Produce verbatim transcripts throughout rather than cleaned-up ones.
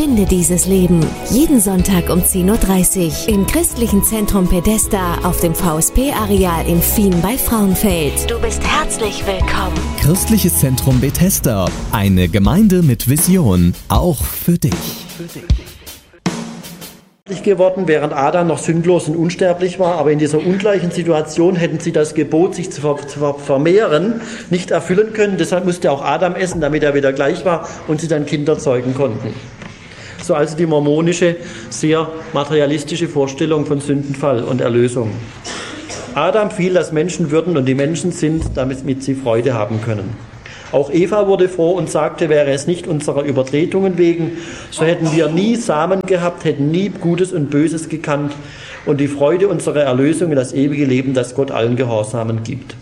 Finde dieses Leben. Jeden Sonntag um zehn Uhr dreißig im Christlichen Zentrum Bethesda auf dem V S P-Areal in Fien bei Frauenfeld. Du bist herzlich willkommen. Christliches Zentrum Bethesda. Eine Gemeinde mit Vision. Auch für dich. Für dich. Geworden, während Adam noch sündlos und unsterblich war, aber in dieser ungleichen Situation hätten sie das Gebot, sich zu vermehren, nicht erfüllen können. Deshalb musste auch Adam essen, damit er wieder gleich war und sie dann Kinder zeugen konnten. So also die mormonische, sehr materialistische Vorstellung von Sündenfall und Erlösung. Adam fiel, dass Menschen würden und die Menschen sind, damit sie Freude haben können. Auch Eva wurde froh und sagte, wäre es nicht unserer Übertretungen wegen, so hätten wir nie Samen gehabt, hätten nie Gutes und Böses gekannt und die Freude unserer Erlösung in das ewige Leben, das Gott allen Gehorsamen gibt.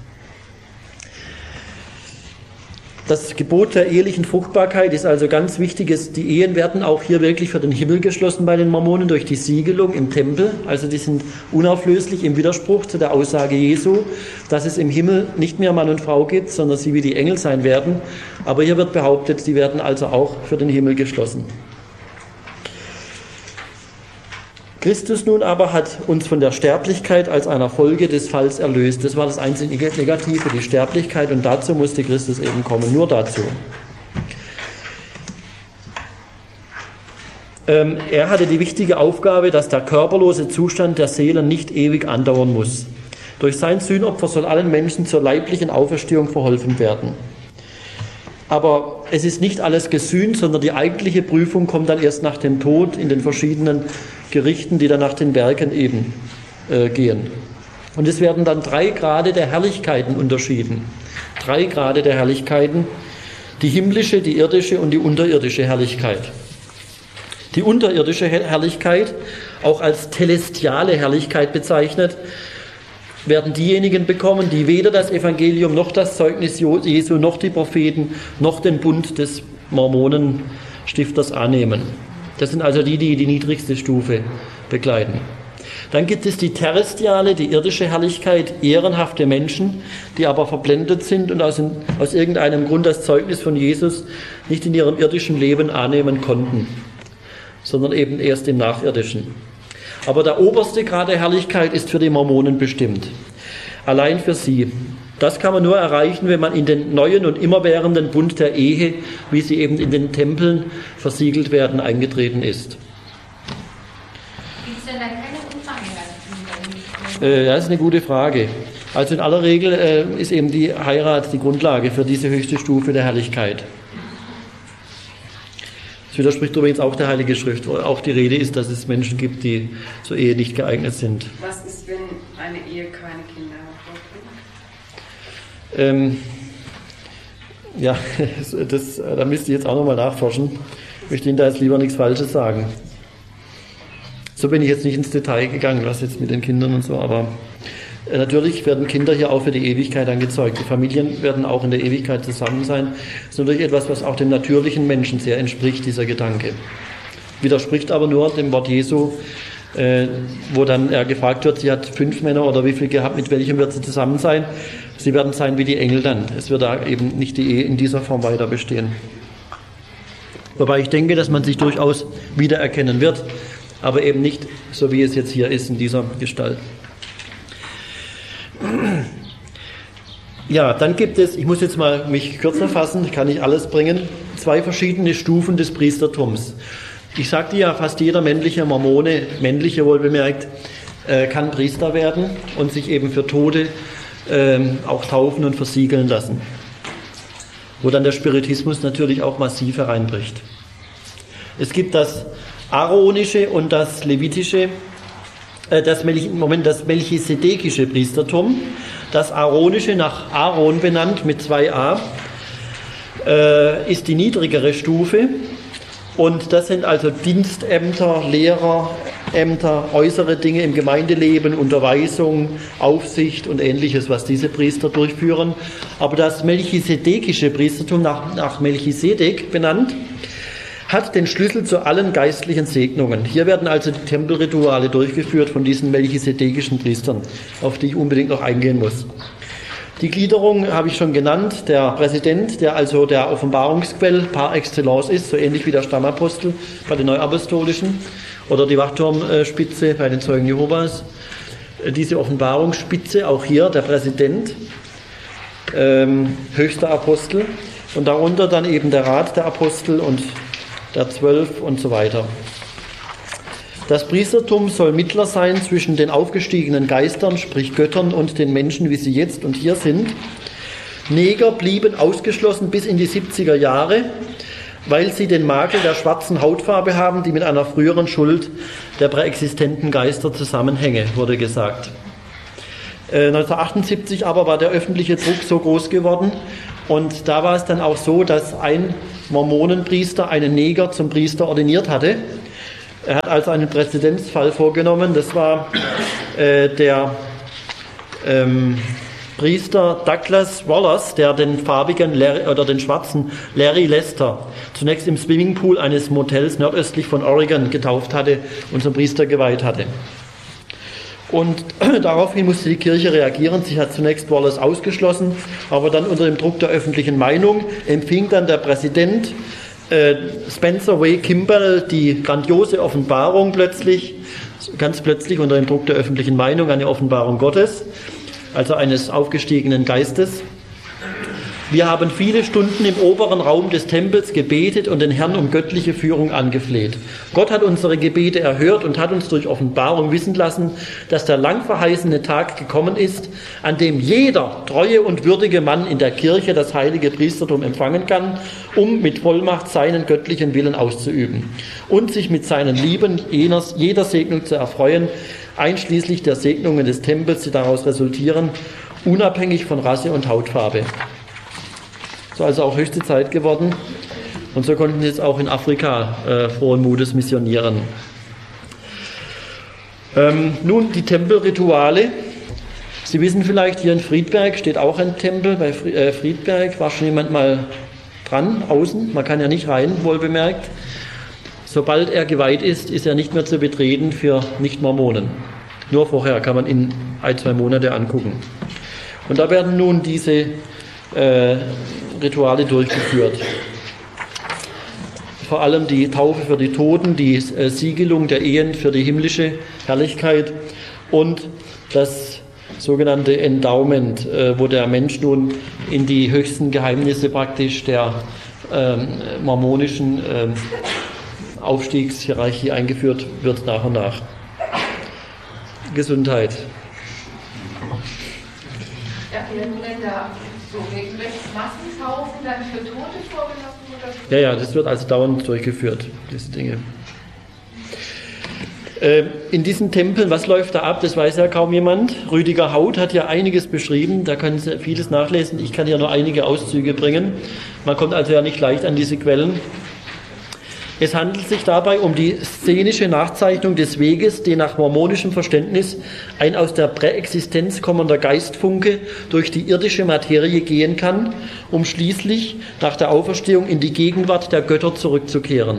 Das Gebot der ehelichen Fruchtbarkeit ist also ganz wichtig. Die Ehen werden auch hier wirklich für den Himmel geschlossen bei den Mormonen durch die Siegelung im Tempel. Also die sind unauflöslich im Widerspruch zu der Aussage Jesu, dass es im Himmel nicht mehr Mann und Frau gibt, sondern sie wie die Engel sein werden. Aber hier wird behauptet, sie werden also auch für den Himmel geschlossen. Christus nun aber hat uns von der Sterblichkeit als einer Folge des Falls erlöst. Das war das einzige Negative, die Sterblichkeit, und dazu musste Christus eben kommen, nur dazu. Ähm, er hatte die wichtige Aufgabe, dass der körperlose Zustand der Seelen nicht ewig andauern muss. Durch sein Sühnopfer soll allen Menschen zur leiblichen Auferstehung verholfen werden. Aber es ist nicht alles gesühnt, sondern die eigentliche Prüfung kommt dann erst nach dem Tod in den verschiedenen Gerichten, die dann nach den Werken eben äh, gehen. Und es werden dann drei Grade der Herrlichkeiten unterschieden. Drei Grade der Herrlichkeiten. Die himmlische, die irdische und die unterirdische Herrlichkeit. Die unterirdische Herrlichkeit, auch als telestiale Herrlichkeit bezeichnet, werden diejenigen bekommen, die weder das Evangelium noch das Zeugnis Jesu noch die Propheten noch den Bund des Mormonenstifters annehmen. Das sind also die, die die niedrigste Stufe begleiten. Dann gibt es die terrestriale, die irdische Herrlichkeit, ehrenhafte Menschen, die aber verblendet sind und aus, aus irgendeinem Grund das Zeugnis von Jesus nicht in ihrem irdischen Leben annehmen konnten, sondern eben erst im nachirdischen. Aber der oberste Grad der Herrlichkeit ist für die Mormonen bestimmt. Allein für sie. Das kann man nur erreichen, wenn man in den neuen und immerwährenden Bund der Ehe, wie sie eben in den Tempeln versiegelt werden, eingetreten ist. Gibt es denn da keine Unverheiratet? Äh, das ist eine gute Frage. Also in aller Regel äh, ist eben die Heirat die Grundlage für diese höchste Stufe der Herrlichkeit. Das widerspricht übrigens auch der Heilige Schrift, wo auch die Rede ist, dass es Menschen gibt, die zur Ehe nicht geeignet sind. Was ist, wenn eine Ehe keine Kinder hat? Ähm, ja, das, da müsste ich jetzt auch nochmal nachforschen. Ich möchte Ihnen da jetzt lieber nichts Falsches sagen. So bin ich jetzt nicht ins Detail gegangen, was jetzt mit den Kindern und so, aber äh, natürlich werden Kinder hier auch für die Ewigkeit angezeugt. Die Familien werden auch in der Ewigkeit zusammen sein. Das ist natürlich etwas, was auch dem natürlichen Menschen sehr entspricht, dieser Gedanke. Widerspricht aber nur dem Wort Jesu, äh, wo dann er gefragt wird, sie hat fünf Männer oder wie viel gehabt, mit welchem wird sie zusammen sein? Sie werden sein wie die Engel dann. Es wird da eben nicht die Ehe in dieser Form weiter bestehen. Wobei ich denke, dass man sich durchaus wiedererkennen wird, aber eben nicht so, wie es jetzt hier ist, in dieser Gestalt. Ja, dann gibt es, ich muss jetzt mal mich kürzer fassen, ich kann nicht alles bringen, zwei verschiedene Stufen des Priestertums. Ich sagte ja, fast jeder männliche Mormone, männliche wohlbemerkt, äh, kann Priester werden und sich eben für Tote äh, auch taufen und versiegeln lassen. Wo dann der Spiritismus natürlich auch massiv hereinbricht. Es gibt das aaronische und das levitische, äh, das, Moment, das melchisedekische Priestertum. Das aaronische, nach Aaron benannt mit zwei A, äh, ist die niedrigere Stufe. Und das sind also Dienstämter, Lehrerämter, äußere Dinge im Gemeindeleben, Unterweisung, Aufsicht und Ähnliches, was diese Priester durchführen. Aber das melchisedekische Priestertum, nach, nach Melchisedek benannt, hat den Schlüssel zu allen geistlichen Segnungen. Hier werden also die Tempelrituale durchgeführt von diesen melchisedekischen Priestern, auf die ich unbedingt noch eingehen muss. Die Gliederung habe ich schon genannt, der Präsident, der also der Offenbarungsquell par excellence ist, so ähnlich wie der Stammapostel bei den Neuapostolischen oder die Wachturmspitze bei den Zeugen Jehovas. Diese Offenbarungsspitze, auch hier der Präsident, ähm, höchster Apostel und darunter dann eben der Rat der Apostel und der Zwölf und so weiter. Das Priestertum soll Mittler sein zwischen den aufgestiegenen Geistern, sprich Göttern, und den Menschen, wie sie jetzt und hier sind. Neger blieben ausgeschlossen bis in die siebziger Jahre, weil sie den Makel der schwarzen Hautfarbe haben, die mit einer früheren Schuld der präexistenten Geister zusammenhänge, wurde gesagt. Äh, neunzehnhundertachtundsiebzig aber war der öffentliche Druck so groß geworden und da war es dann auch so, dass ein Mormonenpriester einen Neger zum Priester ordiniert hatte. Er hat also einen Präzedenzfall vorgenommen, das war äh, der ähm, Priester Douglas Wallace, der den farbigen Larry, oder den schwarzen Larry Lester zunächst im Swimmingpool eines Motels nordöstlich von Oregon getauft hatte und zum Priester geweiht hatte. Und daraufhin musste die Kirche reagieren. Sie hat zunächst Wallace ausgeschlossen, aber dann unter dem Druck der öffentlichen Meinung empfing dann der Präsident äh, Spencer Way Kimball die grandiose Offenbarung plötzlich, ganz plötzlich unter dem Druck der öffentlichen Meinung, eine Offenbarung Gottes, also eines aufgestiegenen Geistes. Wir haben viele Stunden im oberen Raum des Tempels gebetet und den Herrn um göttliche Führung angefleht. Gott hat unsere Gebete erhört und hat uns durch Offenbarung wissen lassen, dass der lang verheißene Tag gekommen ist, an dem jeder treue und würdige Mann in der Kirche das heilige Priestertum empfangen kann, um mit Vollmacht seinen göttlichen Willen auszuüben und sich mit seinen Lieben jeder Segnung zu erfreuen, einschließlich der Segnungen des Tempels, die daraus resultieren, unabhängig von Rasse und Hautfarbe. So also auch höchste Zeit geworden und so konnten sie jetzt auch in Afrika äh, frohen Mutes missionieren. Ähm, nun die Tempelrituale. Sie wissen vielleicht, hier in Friedberg steht auch ein Tempel, bei Friedberg war schon jemand mal dran, außen, man kann ja nicht rein, wohlbemerkt. Sobald er geweiht ist, ist er nicht mehr zu betreten für Nicht-Mormonen. Nur vorher kann man ihn ein, zwei Monate angucken. Und da werden nun diese äh, Rituale durchgeführt. Vor allem die Taufe für die Toten, die äh, Siegelung der Ehen für die himmlische Herrlichkeit und das sogenannte Endowment, äh, wo der Mensch nun in die höchsten Geheimnisse praktisch der ähm, mormonischen ähm, Aufstiegshierarchie eingeführt wird nach und nach. Gesundheit. Ja, wenn da so regelrecht Massentaufen dann für Tote vorgenommen oder? Ja, ja, das wird also dauernd durchgeführt, diese Dinge. Äh, in diesen Tempeln, was läuft da ab, das weiß ja kaum jemand. Rüdiger Haut hat ja einiges beschrieben, da können Sie vieles nachlesen. Ich kann ja nur einige Auszüge bringen. Man kommt also ja nicht leicht an diese Quellen. Es handelt sich dabei um die szenische Nachzeichnung des Weges, den nach mormonischem Verständnis ein aus der Präexistenz kommender Geistfunke durch die irdische Materie gehen kann, um schließlich nach der Auferstehung in die Gegenwart der Götter zurückzukehren.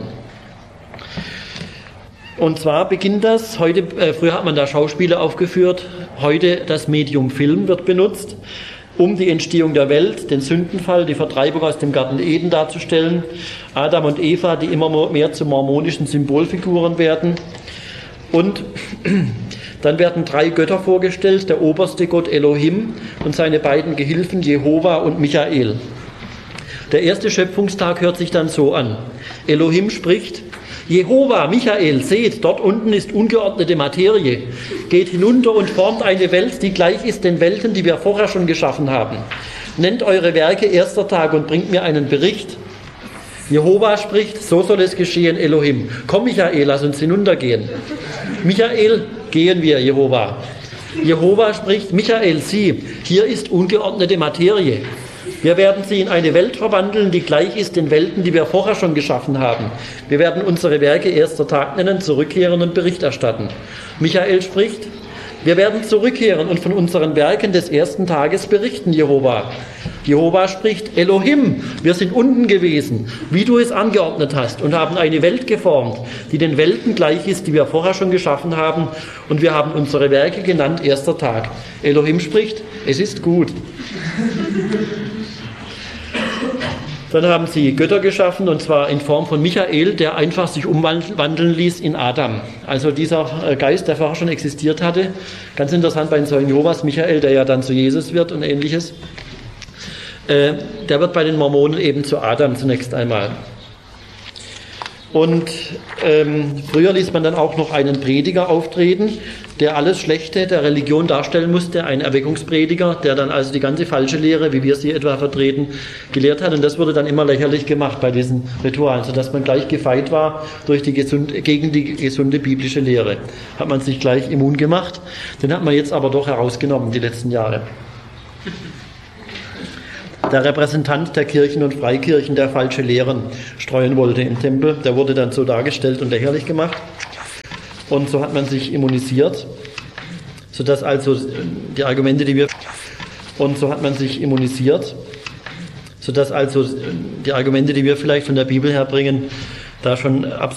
Und zwar beginnt das, heute, äh, früher hat man da Schauspiele aufgeführt, heute das Medium Film wird benutzt, um die Entstehung der Welt, den Sündenfall, die Vertreibung aus dem Garten Eden darzustellen. Adam und Eva, die immer mehr zu mormonischen Symbolfiguren werden. Und dann werden drei Götter vorgestellt, der oberste Gott Elohim und seine beiden Gehilfen Jehova und Michael. Der erste Schöpfungstag hört sich dann so an. Elohim spricht: Jehova, Michael, seht, dort unten ist ungeordnete Materie. Geht hinunter und formt eine Welt, die gleich ist den Welten, die wir vorher schon geschaffen haben. Nennt eure Werke erster Tag und bringt mir einen Bericht. Jehova spricht: So soll es geschehen, Elohim. Komm, Michael, lass uns hinuntergehen. Michael, gehen wir, Jehova. Jehova spricht: Michael, sieh, hier ist ungeordnete Materie. Wir werden sie in eine Welt verwandeln, die gleich ist den Welten, die wir vorher schon geschaffen haben. Wir werden unsere Werke erster Tag nennen, zurückkehren und Bericht erstatten. Michael spricht: Wir werden zurückkehren und von unseren Werken des ersten Tages berichten, Jehova. Jehova spricht, Elohim, wir sind unten gewesen, wie du es angeordnet hast, und haben eine Welt geformt, die den Welten gleich ist, die wir vorher schon geschaffen haben, und wir haben unsere Werke genannt, erster Tag. Elohim spricht, es ist gut. Dann haben sie Götter geschaffen, und zwar in Form von Michael, der einfach sich umwandeln ließ in Adam. Also dieser Geist, der vorher schon existiert hatte. Ganz interessant bei den Zeugen Jehovas, Michael, der ja dann zu Jesus wird und ähnliches. Äh, der wird bei den Mormonen eben zu Adam zunächst einmal. Und ähm, früher ließ man dann auch noch einen Prediger auftreten, der alles Schlechte der Religion darstellen musste, ein Erweckungsprediger, der dann also die ganze falsche Lehre, wie wir sie etwa vertreten, gelehrt hat. Und das wurde dann immer lächerlich gemacht bei diesen Ritualen, sodass man gleich gefeit war durch die gesunde, gegen die gesunde biblische Lehre. Hat man sich gleich immun gemacht. Den hat man jetzt aber doch herausgenommen, die letzten Jahre. Der Repräsentant der Kirchen und Freikirchen, der falsche Lehren streuen wollte im Tempel, der wurde dann so dargestellt und lächerlich gemacht. Und so hat man sich immunisiert, sodass also die Argumente, die wir und so hat man sich immunisiert, sodass also die Argumente, die wir vielleicht von der Bibel herbringen, da schon absolut